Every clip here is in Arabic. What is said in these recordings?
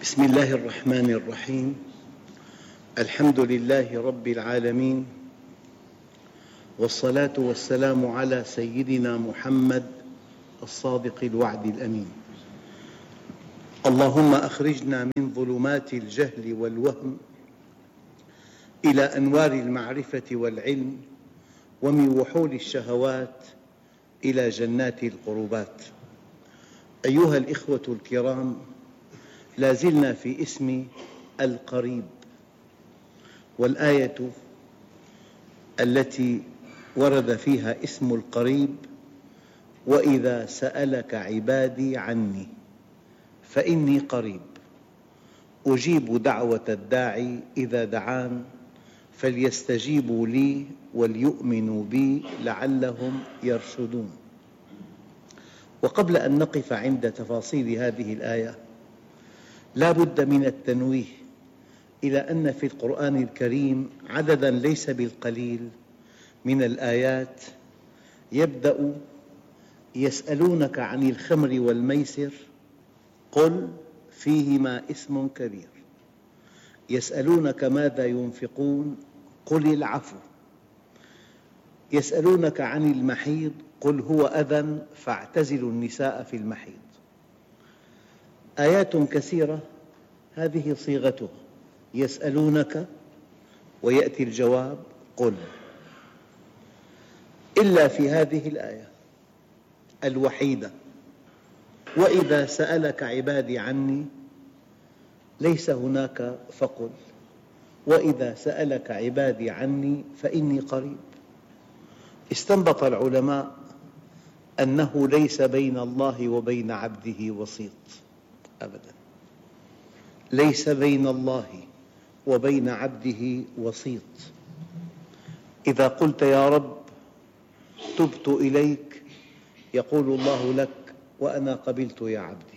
بسم الله الرحمن الرحيم. الحمد لله رب العالمين، والصلاة والسلام على سيدنا محمد الصادق الوعد الأمين. اللهم أخرجنا من ظلمات الجهل والوهم إلى أنوار المعرفة والعلم، ومن وحول الشهوات إلى جنات القربات. أيها الإخوة الكرام، لا زلنا في اسم القريب، والآية التي ورد فيها اسم القريب: وإذا سألك عبادي عني فإني قريب أجيب دعوة الداعي إذا دعان فليستجيبوا لي وليؤمنوا بي لعلهم يرشدون. وقبل أن نقف عند تفاصيل هذه الآية، لا بد من التنويه إلى أن في القرآن الكريم عدداً ليس بالقليل من الآيات يبدأ: يسألونك عن الخمر والميسر قل فيهما إثم كبير، يسألونك ماذا ينفقون قل العفو، يسألونك عن المحيض قل هو أذى فاعتزلوا النساء في المحيض. آيات كثيرة هذه صيغتها: يسألونك ويأتي الجواب قل. إلا في هذه الآية الوحيدة: وإذا سألك عبادي عني، ليس هناك فقل، وإذا سألك عبادي عني فإني قريب. استنبط العلماء أنه ليس بين الله وبين عبده وسيط أبداً، ليس بين الله وبين عبده وسيط. إذا قلت يا رب تبت إليك، يقول الله لك وأنا قبلت يا عبدي.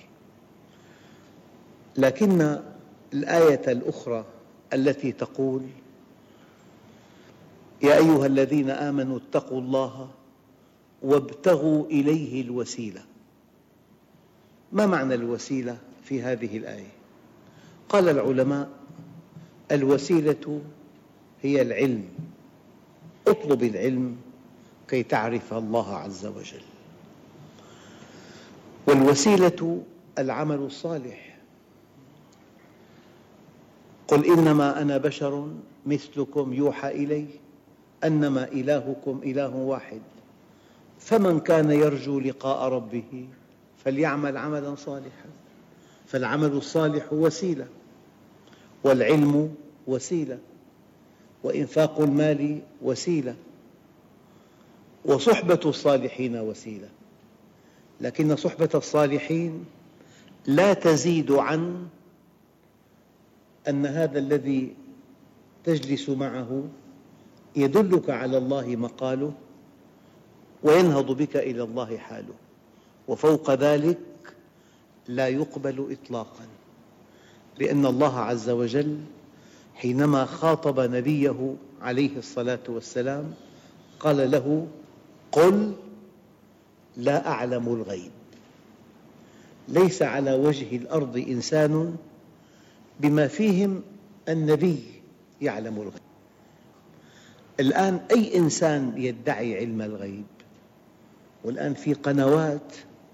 لكن الآية الأخرى التي تقول: يا أيها الذين آمنوا اتقوا الله وابتغوا إليه الوسيلة. ما معنى الوسيلة في هذه الآية؟ قال العلماء: الوسيلة هي العلم، اطلب العلم كي تعرف الله عز وجل. والوسيلة العمل الصالح. قل إنما أنا بشر مثلكم يوحى إلي أنما إلهكم إله واحد فمن كان يرجو لقاء ربه فليعمل عملاً صالحاً. فالعمل الصالح وسيلة، والعلم وسيلة، وإنفاق المال وسيلة، وصحبة الصالحين وسيلة. لكن صحبة الصالحين لا تزيد عن أن هذا الذي تجلس معه يدلك على الله مقاله وينهض بك إلى الله حاله، وفوق ذلك لا يقبل إطلاقاً. لأن الله عز وجل حينما خاطب نبيه عليه الصلاة والسلام قال له: قل لا أعلم الغيب. ليس على وجه الأرض إنسان بما فيهم النبي يعلم الغيب. الآن أي إنسان يدعي علم الغيب، والآن في قنوات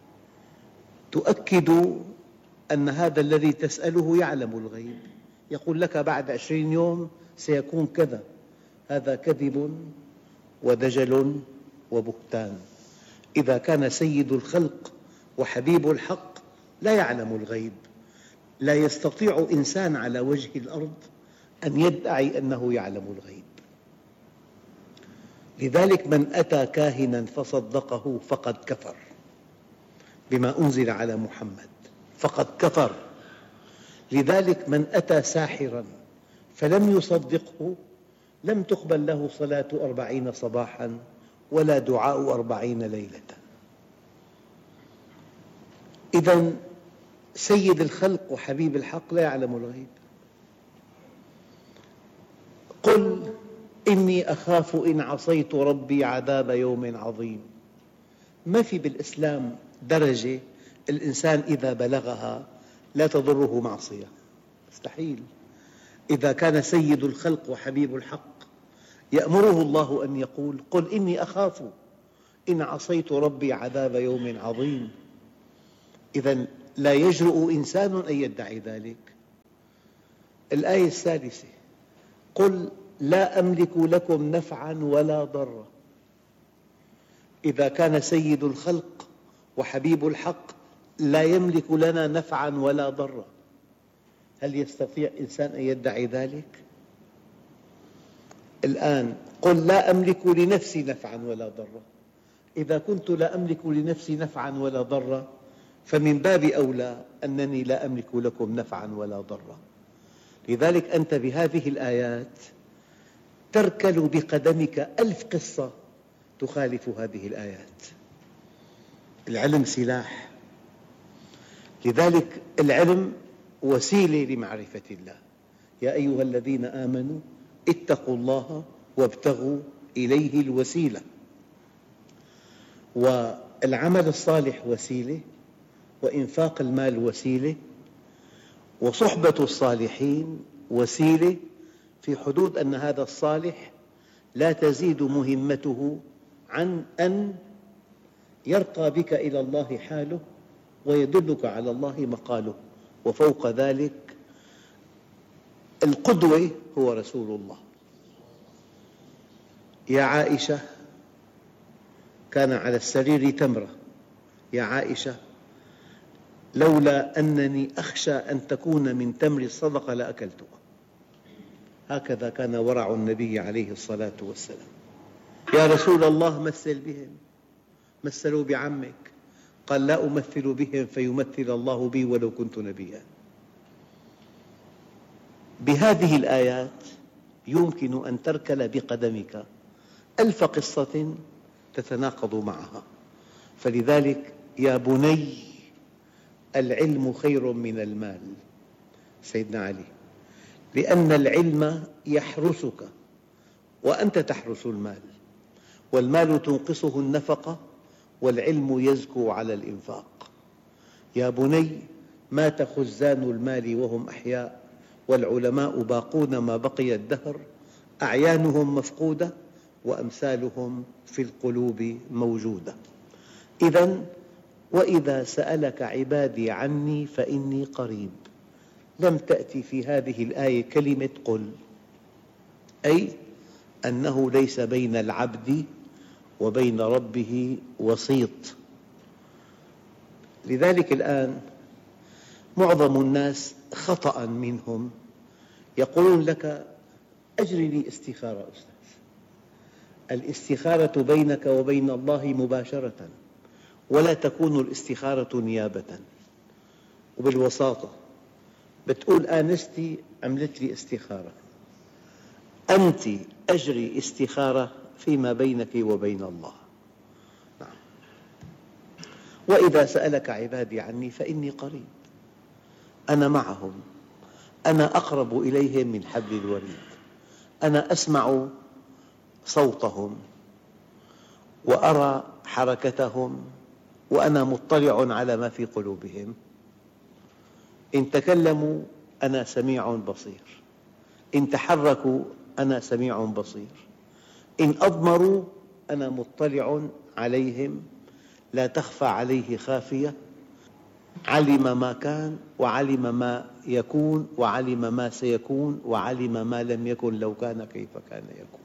تؤكد أن هذا الذي تسأله يعلم الغيب، يقول لك بعد 20 يوم سيكون كذا. هذا كذب ودجل وبهتان. إذا كان سيد الخلق وحبيب الحق لا يعلم الغيب، لا يستطيع إنسان على وجه الأرض أن يدعي أنه يعلم الغيب. لذلك من أتى كاهناً فصدقه فقد كفر بما أنزل على محمد، فقد كفر. لذلك من أتى ساحراً فلم يصدقه لم تقبل له صلاة 40 صباحاً ولا دعاء 40 ليلة. إذن سيد الخلق وحبيب الحق لا يعلم الغيب. قل إني أخاف إن عصيت ربي عذاب يوم عظيم. ما في بالإسلام درجة الإنسان إذا بلغها لا تضره معصية. مستحيل. إذا كان سيد الخلق وحبيب الحق يأمره الله أن يقول: قل إني أخاف إن عصيت ربي عذاب يوم عظيم. إذن لا يجرؤ إنسان أن يدعي ذلك. الآية الثالثة: قل لا أملك لكم نفعا ولا ضرا. إذا كان سيد الخلق وحبيب الحق لا يملك لنا نفعا ولا ضرا، هل يستطيع إنسان أن يدعي ذلك؟ الآن قل لا أملك لنفسي نفعا ولا ضرا. إذا كنت لا أملك لنفسي نفعا ولا ضرا فمن باب أولى أنني لا أملك لكم نفعا ولا ضرا. لذلك أنت بهذه الآيات تركل بقدمك 1000 قصة تخالف هذه الآيات. العلم سلاح، لذلك العلم وسيلة لمعرفة الله. يا أيها الذين آمنوا اتقوا الله وابتغوا إليه الوسيلة. والعمل الصالح وسيلة، وإنفاق المال وسيلة، وصحبة الصالحين وسيلة، في حدود أن هذا الصالح لا تزيد مهمته عن أن يرقى بك إلى الله حاله ويدلك على الله مقاله. وفوق ذلك القدوة هو رسول الله. يا عائشة، كان على السرير تمرة، يا عائشة لولا أنني أخشى أن تكون من تمر الصدقة لأكلتها. هكذا كان ورع النبي عليه الصلاة والسلام. يا رسول الله مثل بهم. مثلوا بعمك، قال لا أمثل بهم فيمثل الله بي ولو كنت نبيا. بهذه الآيات يمكن أن تركل بقدمك 1000 قصة تتناقض معها. فلذلك يا بني العلم خير من المال، سيدنا علي، لأن العلم يحرسك وأنت تحرس المال، والمال تنقصه النفقة والعلم يزكو على الإنفاق. يا بني مات خزان المال وهم أحياء، والعلماء باقون ما بقي الدهر، أعيانهم مفقودة وأمثالهم في القلوب موجودة. إذن وإذا سألك عبادي عني فإني قريب. لم تأتي في هذه الآية كلمة قل، أي أنه ليس بين العبد وبين ربه وسيط. لذلك الآن معظم الناس خطأ منهم يقولون لك أجري لي استخارة أستاذ. الاستخارة بينك وبين الله مباشرة، ولا تكون الاستخارة نيابة. وبالوساطة بتقول آنستي عملت لي استخارة، أنت أجري استخارة فيما بينك وبين الله. نعم. وإذا سألك عبادي عني فإني قريب، أنا معهم، أنا أقرب إليهم من حبل الوريد، أنا أسمع صوتهم وأرى حركتهم وأنا مطلع على ما في قلوبهم. إن تكلموا أنا سميع بصير، إن تحركوا أنا سميع بصير، إن أضمروا أنا مطلع عليهم، لا تخفى عليه خافية. علم ما كان وعلم ما يكون وعلم ما سيكون وعلم ما لم يكن لو كان كيف كان يكون.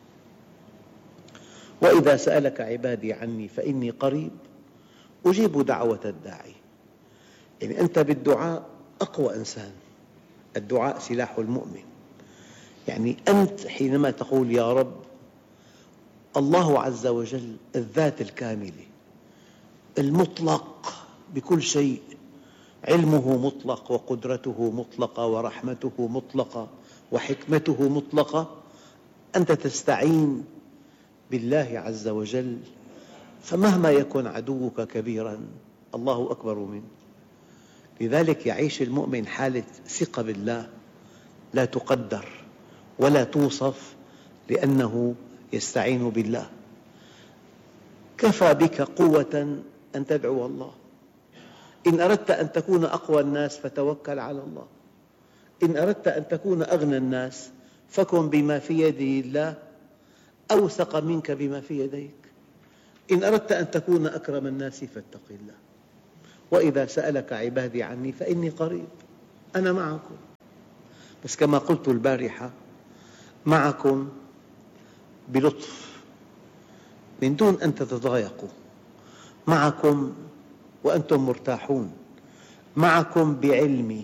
وإذا سألك عبادي عني فإني قريب أجيب دعوة الداعي. يعني أنت بالدعاء أقوى إنسان، الدعاء سلاح المؤمن. يعني أنت حينما تقول يا رب، الله عز وجل الذات الكاملة المطلق بكل شيء، علمه مطلق وقدرته مطلقة ورحمته مطلقة وحكمته مطلقة. أنت تستعين بالله عز وجل، فمهما يكن عدوك كبيراً الله أكبر منه. لذلك يعيش المؤمن حالة ثقة بالله لا تقدر ولا توصف، لأنه يستعين بالله. كفى بك قوة أن تدعو الله. إن أردت أن تكون أقوى الناس فتوكل على الله. إن أردت أن تكون أغنى الناس فكن بما في يد الله أوثق منك بما في يديك. إن أردت أن تكون أكرم الناس فاتق الله. وإذا سألك عبادي عني فإني قريب، أنا معكم، بس كما قلت البارحة معكم بلطف من دون أن تتضايقوا، معكم وأنتم مرتاحون، معكم بعلمي،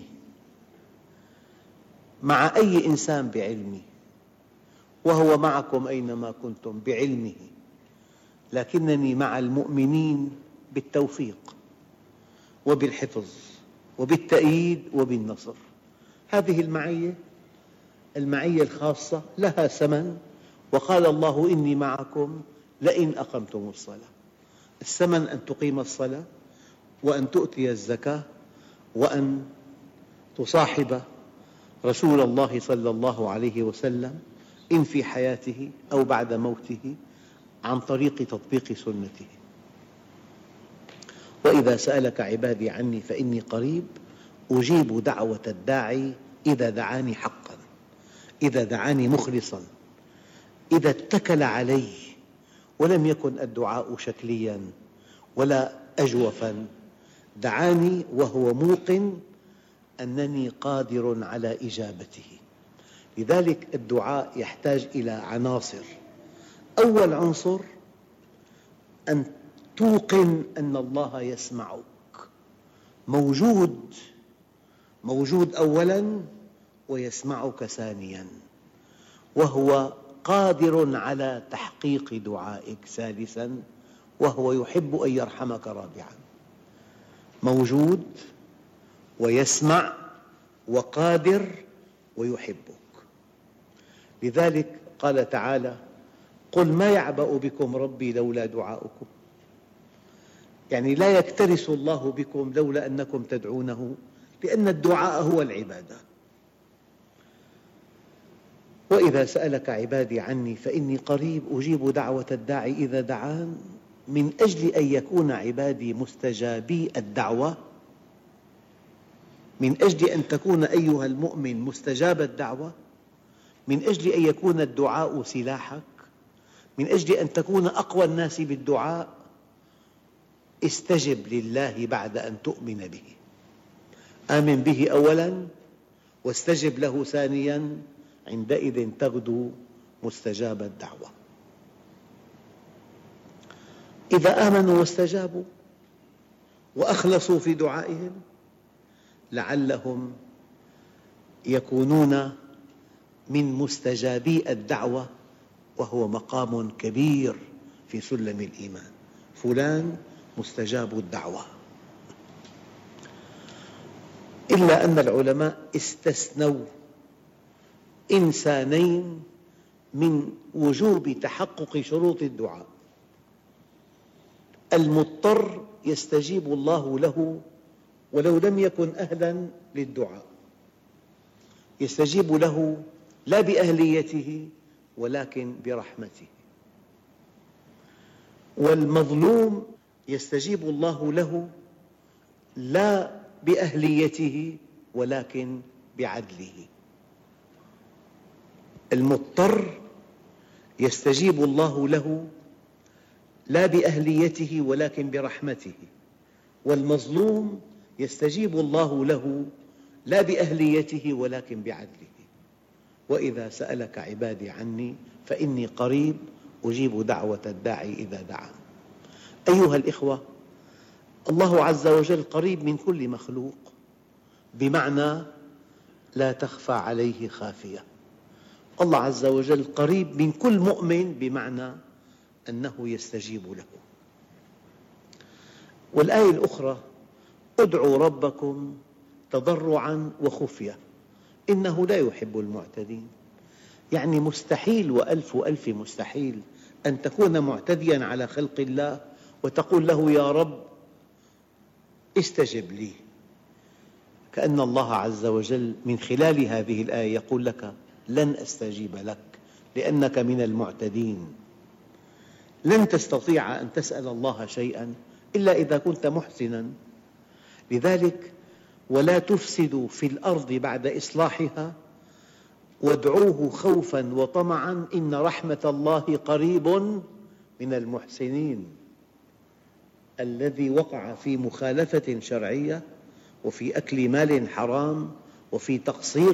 مع أي إنسان بعلمي، وهو معكم أينما كنتم بعلمه، لكنني مع المؤمنين بالتوفيق وبالحفظ وبالتأييد وبالنصر. هذه المعية الخاصة لها ثمن، وقال الله إني معكم لئن أقمتم الصلاة. الثمن أن تقيم الصلاة، وأن تؤتي الزكاة، وأن تصاحب رسول الله صلى الله عليه وسلم إن في حياته أو بعد موته عن طريق تطبيق سنته. وإذا سألك عبادي عني فإني قريب أجيب دعوة الداعي إذا دعاني حقا، إذا دعاني مخلصا، إذا اتكل علي ولم يكن الدعاء شكليا ولا أجوفا، دعاني وهو موقن أنني قادر على إجابته. لذلك الدعاء يحتاج إلى عناصر. أول عنصر أن توقن أن الله يسمعك، موجود أولاً ويسمعك ثانياً، وهو قادر على تحقيق دعائك ثالثاً، وهو يحب أن يرحمك رابعاً. موجود ويسمع وقادر ويحبك. لذلك قال تعالى: قل ما يعبأ بكم ربي لولا دعاؤكم. يعني لا يكترث الله بكم لولا أنكم تدعونه، لأن الدعاء هو العبادة. وإذا سألك عبادي عني فإني قريب أجيب دعوة الداعي إذا دعان، من أجل أن يكون عبادي مستجابي الدعوة، من أجل أن تكون أيها المؤمن مستجاب الدعوة، من أجل أن يكون الدعاء سلاحك، من أجل أن تكون أقوى الناس بالدعاء، استجب لله بعد أن تؤمن به. آمن به أولاً واستجب له ثانياً، عندئذ تغدو مستجاب الدعوة. إذا آمنوا واستجابوا وأخلصوا في دعائهم لعلهم يكونون من مستجابي الدعوة، وهو مقام كبير في سلم الإيمان. فلان مستجاب الدعوة. إلا أن العلماء استثنوا إنسانين من وجوب تحقق شروط الدعاء: المضطر يستجيب الله له ولو لم يكن أهلاً للدعاء، يستجيب له لا بأهليته ولكن برحمته. والمظلوم يستجيب الله له لا بأهليته ولكن بعدله. المضطر يستجيب الله له لا بأهليته ولكن برحمته، والمظلوم يستجيب الله له لا بأهليته ولكن بعدله. وإذا سألك عبادي عني فإني قريب أجيب دعوة الداعي إذا دعان. أيها الإخوة، الله عز وجل قريب من كل مخلوق، بمعنى لا تخفى عليه خافية. الله عز وجل قريب من كل مؤمن، بمعنى أنه يستجيب له. والآية الأخرى: ادعوا ربكم تضرعاً وخفية إنه لا يحب المعتدين. يعني مستحيل وألف ألف مستحيل أن تكون معتدياً على خلق الله وتقول له: يا رب استجب لي. كأن الله عز وجل من خلال هذه الآية يقول لك: لن أستجيب لك لأنك من المعتدين. لن تستطيع أن تسأل الله شيئاً إلا إذا كنت محسناً. لذلك ولا تفسدوا في الأرض بعد إصلاحها وادعوه خوفا وطمعا إن رحمة الله قريب من المحسنين. الذي وقع في مخالفة شرعية وفي أكل مال حرام وفي تقصير